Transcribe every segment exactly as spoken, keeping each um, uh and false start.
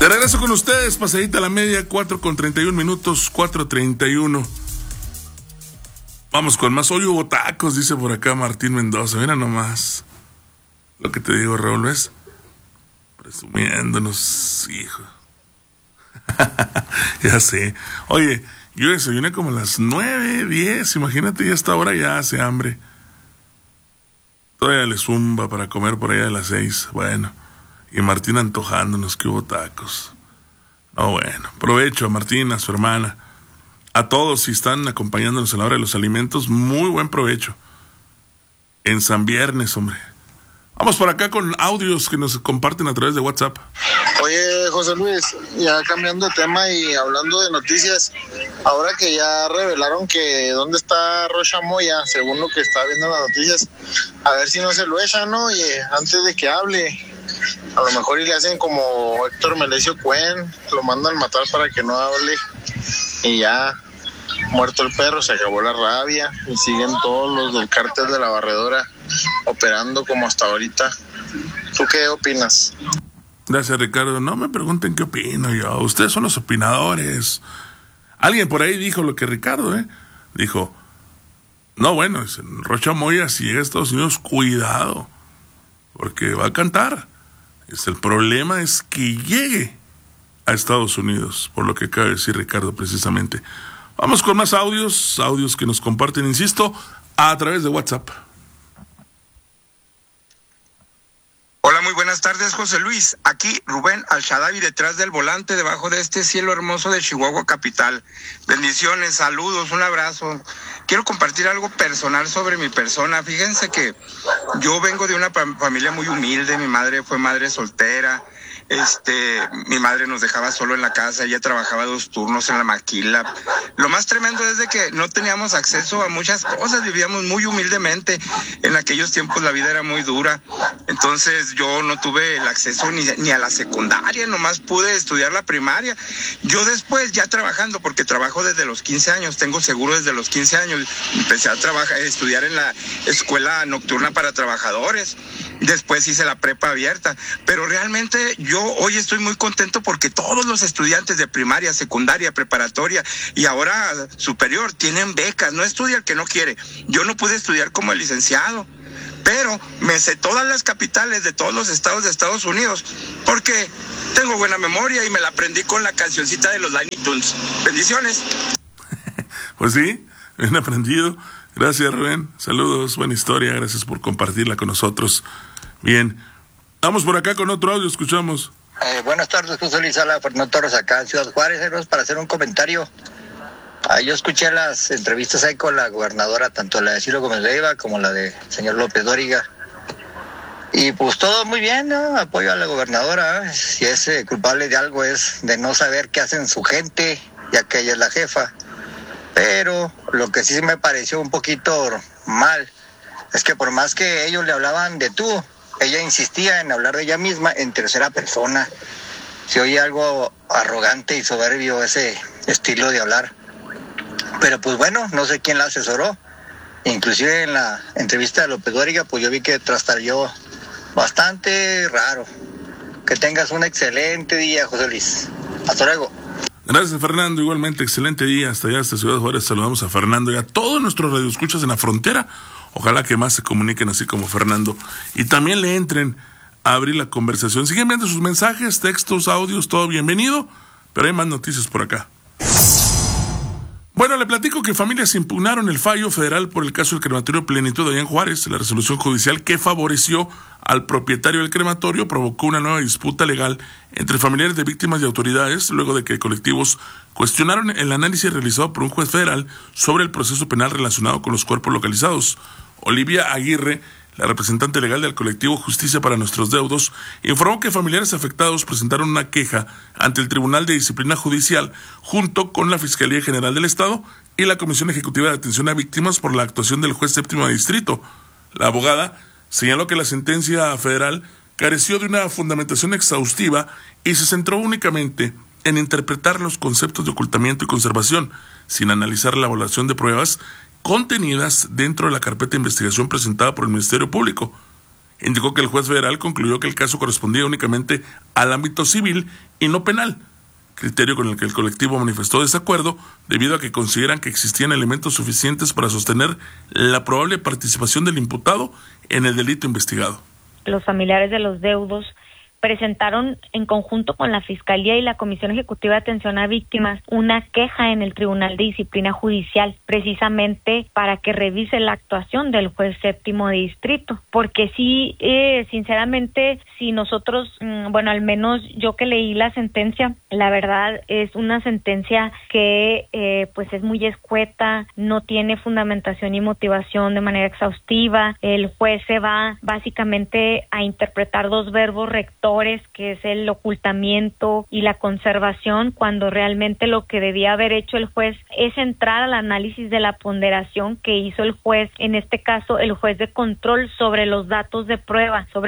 De regreso con ustedes, pasadita a la media, cuatro con treinta y un minutos, cuatro treinta y uno. Vamos con más. Hoy hubo tacos, dice por acá Martín Mendoza. Mira nomás lo que te digo, Raúl, ¿ves? Presumiéndonos, hijo. Ya sé. Oye, yo desayuné como a las nueve, diez, imagínate, ya hasta ahora ya hace hambre. Todavía le zumba para comer por allá a las seis. Bueno, y Martín antojándonos que hubo tacos. No, bueno, provecho a Martín, a su hermana, a todos si están acompañándonos a la hora de los alimentos, muy buen provecho. En San Viernes, hombre. Vamos por acá con audios que nos comparten a través de WhatsApp. Oye, José Luis, ya cambiando de tema y hablando de noticias, ahora que ya revelaron que dónde está Rocha Moya, según lo que está viendo en las noticias, a ver si no se lo echan, ¿no? Y antes de que hable, a lo mejor y le hacen como Héctor Melesio Cuen, lo mandan matar para que no hable y ya, muerto el perro, se acabó la rabia y siguen todos los del cártel de la Barredora operando como hasta ahorita. ¿Tú qué opinas? Gracias, Ricardo. No me pregunten qué opino yo. Ustedes son los opinadores. Alguien por ahí dijo lo que Ricardo, ¿eh? Dijo, no, bueno, Rocha Moya, si llega a Estados Unidos, cuidado, porque va a cantar. Es el problema es que llegue a Estados Unidos, por lo que acaba de decir Ricardo precisamente. Vamos con más audios, audios que nos comparten, insisto, a través de WhatsApp. Hola, muy buenas tardes, José Luis. Aquí Rubén Al-Shadavi detrás del volante, debajo de este cielo hermoso de Chihuahua capital. Bendiciones, saludos, un abrazo. Quiero compartir algo personal sobre mi persona. Fíjense que yo vengo de una familia muy humilde. Mi madre fue madre soltera. Este, mi madre nos dejaba solo en la casa, ella trabajaba dos turnos en la maquila. Lo más tremendo es de que no teníamos acceso a muchas cosas, vivíamos muy humildemente. En aquellos tiempos la vida era muy dura, entonces yo no tuve el acceso ni, ni a la secundaria, nomás pude estudiar la primaria. Yo después, ya trabajando, porque trabajo desde los quince años, tengo seguro desde los quince años, empecé a trabajar, a estudiar en la escuela nocturna para trabajadores. Después hice la prepa abierta, pero realmente yo hoy estoy muy contento porque todos los estudiantes de primaria, secundaria, preparatoria y ahora superior tienen becas. No estudia el que no quiere. Yo no pude estudiar como el licenciado, pero me sé todas las capitales de todos los estados de Estados Unidos porque tengo buena memoria y me la aprendí con la cancioncita de los Looney Tunes. Bendiciones. Pues sí, bien aprendido. Gracias, Rubén. Saludos, buena historia. Gracias por compartirla con nosotros. Bien, vamos por acá con otro audio, escuchamos. Eh, buenas tardes, José Luis. Sala, Fernando Torres acá en Ciudad Juárez, hermanos, para hacer un comentario. Ah, yo escuché las entrevistas ahí con la gobernadora, tanto la de Ciro Gómez Leiva como la de señor López Dóriga. Y pues todo muy bien, ¿no? Apoyo a la gobernadora. ¿eh? Si es eh, culpable de algo es de no saber qué hacen su gente, ya que ella es la jefa. Pero lo que sí me pareció un poquito mal es que por más que ellos le hablaban de tú, ella insistía en hablar de ella misma en tercera persona. Se oye algo arrogante y soberbio ese estilo de hablar. Pero pues bueno, no sé quién la asesoró. Inclusive en la entrevista de López Dóriga, pues yo vi que trastabilló bastante raro. Que tengas un excelente día, José Luis. Hasta luego. Gracias, Fernando. Igualmente, excelente día. Hasta allá, hasta Ciudad Juárez. Saludamos a Fernando y a todos nuestros radioescuchas en la frontera. Ojalá que más se comuniquen así como Fernando. Y también le entren a abrir la conversación. Siguen viendo sus mensajes, textos, audios, todo bienvenido. Pero hay más noticias por acá. Bueno, le platico que familias impugnaron el fallo federal por el caso del crematorio Plenitud allá en Juárez. La resolución judicial que favoreció al propietario del crematorio provocó una nueva disputa legal entre familiares de víctimas y autoridades, luego de que colectivos cuestionaron el análisis realizado por un juez federal sobre el proceso penal relacionado con los cuerpos localizados. Olivia Aguirre, la representante legal del colectivo Justicia para Nuestros Deudos, informó que familiares afectados presentaron una queja ante el Tribunal de Disciplina Judicial junto con la Fiscalía General del Estado y la Comisión Ejecutiva de Atención a Víctimas por la actuación del juez séptimo de distrito. La abogada señaló que la sentencia federal careció de una fundamentación exhaustiva y se centró únicamente en interpretar los conceptos de ocultamiento y conservación, sin analizar la evaluación de pruebas contenidas dentro de la carpeta de investigación presentada por el Ministerio Público. Indicó que el juez federal concluyó que el caso correspondía únicamente al ámbito civil y no penal, criterio con el que el colectivo manifestó desacuerdo debido a que consideran que existían elementos suficientes para sostener la probable participación del imputado en el delito investigado. Los familiares de los deudos presentaron en conjunto con la Fiscalía y la Comisión Ejecutiva de Atención a Víctimas una queja en el Tribunal de Disciplina Judicial, precisamente para que revise la actuación del juez séptimo de distrito, porque sí, eh, sinceramente, si nosotros, mmm, bueno, al menos yo que leí la sentencia, la verdad es una sentencia que eh, pues es muy escueta, no tiene fundamentación y motivación de manera exhaustiva. El juez se va básicamente a interpretar dos verbos rectores, que es el ocultamiento y la conservación, cuando realmente lo que debía haber hecho el juez es entrar al análisis de la ponderación que hizo el juez, en este caso el juez de control, sobre los datos de prueba. Sobre...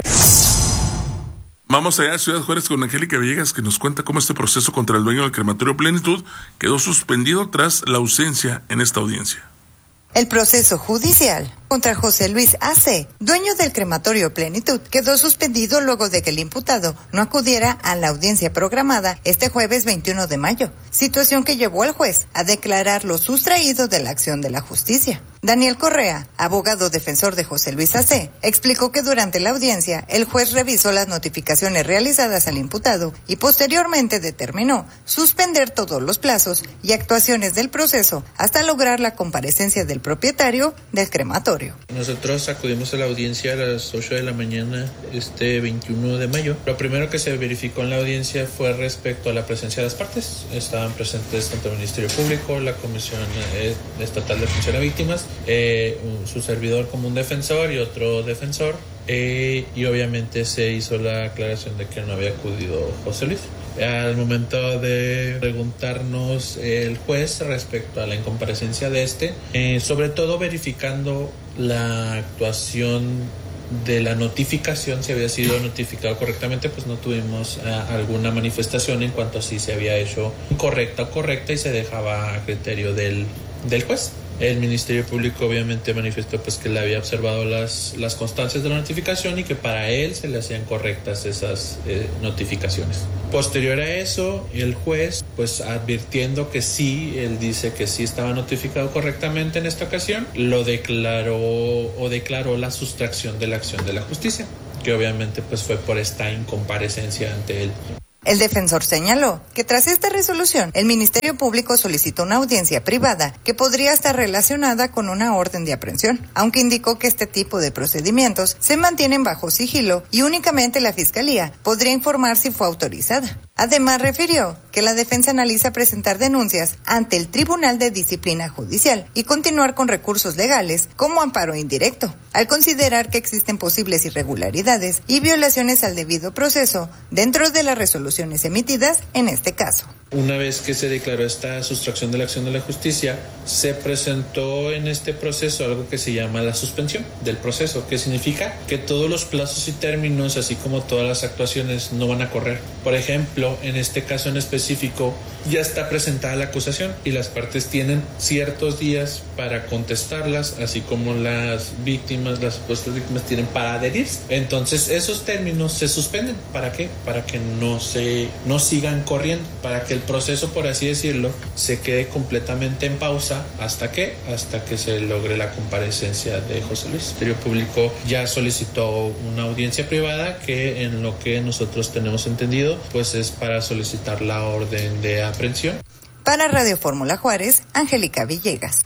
Vamos allá a Ciudad Juárez con Angélica Villegas, que nos cuenta cómo este proceso contra el dueño del crematorio Plenitud quedó suspendido tras la ausencia en esta audiencia. El proceso judicial contra José Luis A C, dueño del crematorio Plenitud, quedó suspendido luego de que el imputado no acudiera a la audiencia programada este jueves veintiuno de mayo, situación que llevó al juez a declararlo sustraído de la acción de la justicia. Daniel Correa, abogado defensor de José Luis A C, explicó que durante la audiencia el juez revisó las notificaciones realizadas al imputado y posteriormente determinó suspender todos los plazos y actuaciones del proceso hasta lograr la comparecencia del propietario del crematorio. Nosotros acudimos a la audiencia a las ocho de la mañana este veintiuno de mayo. Lo primero que se verificó en la audiencia fue respecto a la presencia de las partes. Estaban presentes tanto el Ministerio Público, la Comisión Estatal de Atención a Víctimas, eh, su servidor como un defensor y otro defensor. Eh, y obviamente se hizo la aclaración de que no había acudido José Luis. Al momento de preguntarnos el juez respecto a la incomparecencia de este, eh, sobre todo verificando la actuación de la notificación, si había sido notificado correctamente, pues no tuvimos uh, alguna manifestación en cuanto a si se había hecho incorrecta o correcta y se dejaba a criterio del, del juez. El Ministerio Público obviamente manifestó pues que le había observado las, las constancias de la notificación y que para él se le hacían correctas esas eh, notificaciones. Posterior a eso, el juez, pues advirtiendo que sí, él dice que sí estaba notificado correctamente en esta ocasión, lo declaró o declaró la sustracción de la acción de la justicia, que obviamente pues fue por esta incomparecencia ante él. El defensor señaló que tras esta resolución, el Ministerio Público solicitó una audiencia privada que podría estar relacionada con una orden de aprehensión, aunque indicó que este tipo de procedimientos se mantienen bajo sigilo y únicamente la Fiscalía podría informar si fue autorizada. Además, refirió que la defensa analiza presentar denuncias ante el Tribunal de Disciplina Judicial y continuar con recursos legales como amparo indirecto, al considerar que existen posibles irregularidades y violaciones al debido proceso dentro de las resoluciones emitidas en este caso. Una vez que se declaró esta sustracción de la acción de la justicia, se presentó en este proceso algo que se llama la suspensión del proceso, que significa que todos los plazos y términos, así como todas las actuaciones, no van a correr. Por ejemplo, en este caso en específico, ya está presentada la acusación y las partes tienen ciertos días para contestarlas, así como las víctimas, las supuestas víctimas tienen para adherirse. Entonces, esos términos se suspenden. ¿Para qué? Para que no se no sigan corriendo, para que el proceso, por así decirlo, se quede completamente en pausa. ¿Hasta qué? Hasta que se logre la comparecencia de José Luis. El Ministerio Público ya solicitó una audiencia privada que, en lo que nosotros tenemos entendido, pues es para solicitar la orden de aprehensión. Para Radio Fórmula Juárez, Angélica Villegas.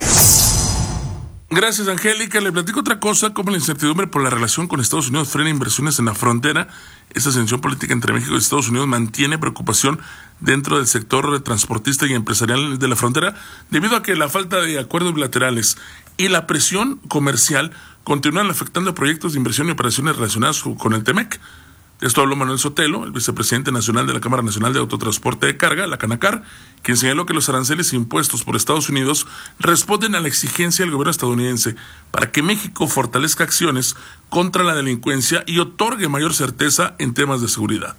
Gracias, Angélica. Le platico otra cosa, como la incertidumbre por la relación con Estados Unidos frena inversiones en la frontera. Esta tensión política entre México y Estados Unidos mantiene preocupación dentro del sector transportista y empresarial de la frontera, debido a que la falta de acuerdos bilaterales y la presión comercial continúan afectando proyectos de inversión y operaciones relacionadas con el TEMEC. De esto habló Manuel Sotelo, el vicepresidente nacional de la Cámara Nacional de Autotransporte de Carga, la Canacar, quien señaló que los aranceles impuestos por Estados Unidos responden a la exigencia del gobierno estadounidense para que México fortalezca acciones contra la delincuencia y otorgue mayor certeza en temas de seguridad.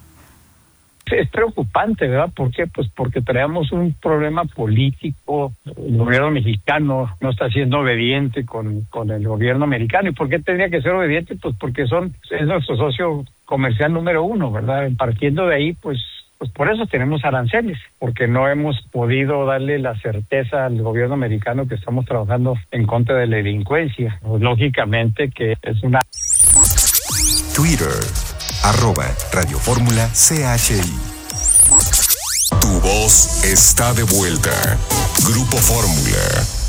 Es preocupante, ¿verdad? ¿Por qué? Pues porque traemos un problema político. El gobierno mexicano no está siendo obediente con, con el gobierno americano. ¿Y por qué tendría que ser obediente? Pues porque son es nuestro socio comercial número uno, ¿verdad? Partiendo de ahí, pues pues por eso tenemos aranceles, porque no hemos podido darle la certeza al gobierno americano que estamos trabajando en contra de la delincuencia. Pues, lógicamente que es una... Twitter, arroba Radio Fórmula C H I. Tu voz está de vuelta. Grupo Fórmula.